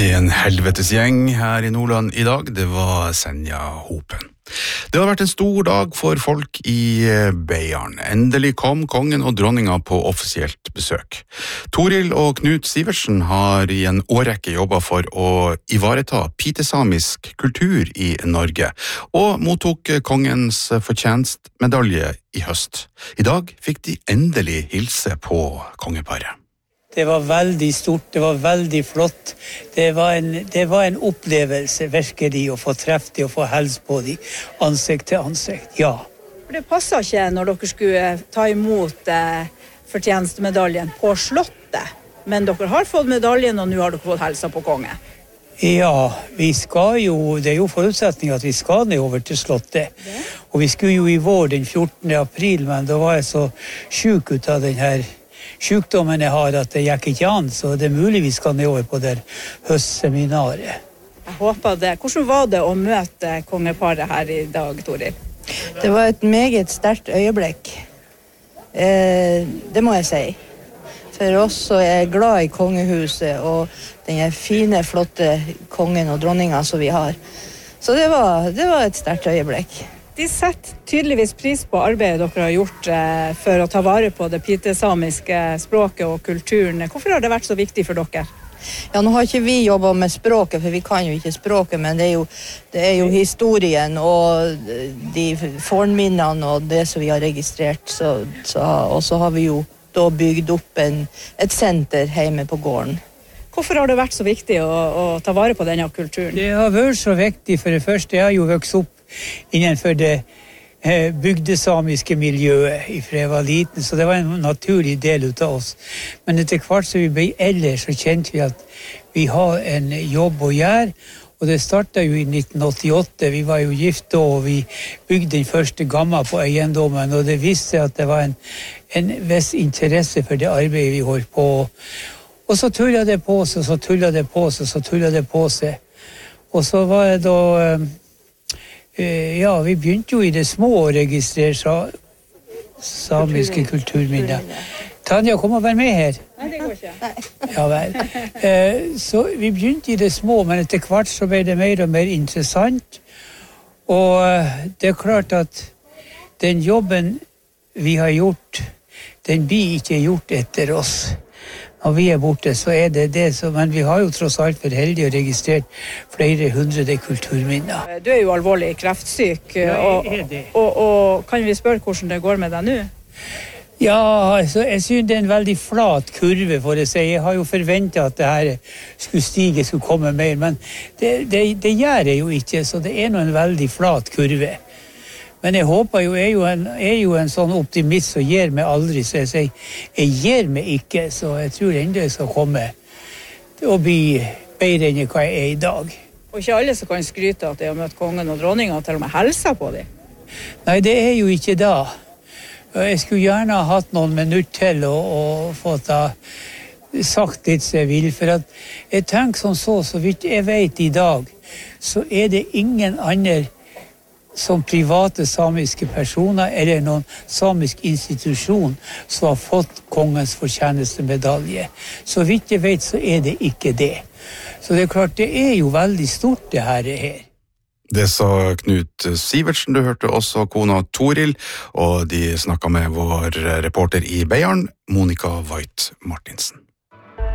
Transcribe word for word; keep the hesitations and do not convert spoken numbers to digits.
En helvetesgjeng her i Nordland i dag, det var Senja Hopen. Det har vært en stor dag for folk i Beiarn. Endelig kom kongen og dronninga på offisielt besøk. Toril og Knut Sivertsen har i en årrekke jobbet for å ivareta pitesamisk kultur i Norge, og mottok kongens fortjenstmedalje i høst. I dag fikk de endelig hilse på kongeparet. Det var veldig stort, det var veldig flott. Det var en, det var en opplevelse, virkelig, å få treffe de og få helse på de ansikt til ansikt, ja. For det passet ikke når dere skulle ta imot eh, fortjenestemedaljen på slottet, men dere har fått medaljen, og nå har dere fått helse på konge. Ja, vi skal jo, det er jo forutsetning at vi skal ned over til slottet. Det? Og vi skulle jo i vår den fjortende april, men da var jeg så syk ut av den her sjukdommen jeg har at det gikk ikke an, så det er mulig vi skal ned over på det høstseminaret. Jeg håper det. Hvordan var det å møte kongeparet her i dag, Toril? Det var et meget sterkt øyeblikk. Eh, det må jeg si. For oss så er jeg glad i kongehuset og den fine, flotte kongen og dronninga som vi har. Så det var, det var et sterkt øyeblikk. De setter tydeligvis pris på arbeidet dere har gjort eh, for å ta vare på det pitesamiske språket og kulturen. Hvorfor har det vært så viktig for dere? Ja, nå har ikke vi jobbet med språket, for vi kan jo ikke språket, men det er jo, det er jo historien og de fornminnene og det som vi har registrert. Så, så, og så har vi jo da bygd opp en, et senter hjemme på gården. Hvorfor har det vært så viktig å, å ta vare på denne kulturen? Det har vært så viktig, for det første, jeg har jo vokst opp innenfor det eh, bygdesamiske miljøet fra jeg var liten, så det var en naturlig del av oss. Men etter hvert som vi ble eldre, så kjente vi at vi har en jobb å gjøre, og det startet jo i nitten åttiåtte. Vi var jo gift da, og vi bygde den første gamma på eiendommen, og det viste at det var en, en viss interesse for det arbeidet vi holdt på. Og så tullet det på seg, så tullet det på seg, så tullet det på seg. Og så var det da... Eh, Ja, vi begynte jo i det små å registrere sa, samiske kulturminner. Tanja, kom og vær med her. Nei, det går ikke. Ja vel. Eh, så vi begynte i det små, men etter hvert så ble det mer og mer interessant. Og det er klart at den jobben vi har gjort, den blir ikke gjort etter oss. Når vi er borte, så er det det, så, men vi har jo tross alt vært heldige og registrert flere hundrede kulturminner. Du er jo alvorlig kreftsyk, og, og, og, og kan vi spørre hvordan det går med deg nå? Ja, altså, jeg synes det er en veldig flat kurve, for å si. Jeg har jo forventet at det her skulle stige, skulle komme mer, men det, det, det gjør jeg jo ikke, så det er nå en veldig flat kurve. Men jeg håper jo, jeg er jo en, er jo en sånn optimist som gir meg aldri, så jeg sier, jeg gir meg ikke, så jeg tror enda jeg skal komme til å bli bedre enn hva jeg er i dag. Og ikke alle som kan skryte at de har møtt kongen og dronninga, til og med helsa på dem? Nei, det er jo ikke da. Jeg skulle gjerne ha hatt noen minutter til å, å få ta sagt litt som jeg vil, for at jeg tenker sånn så, så vidt jeg vet i dag, så er det ingen andre som private samiske personer eller noen samisk institusjon som har fått kongens fortjenestemedalje. Så vidt jeg vet så er det ikke det. Så det er klart, det er jo veldig stort det her. her. Det sa Knut Sivertsen, du hørte også kona Toril, og de snakket med vår reporter i Beiarn, Monica Voigt Martinsen.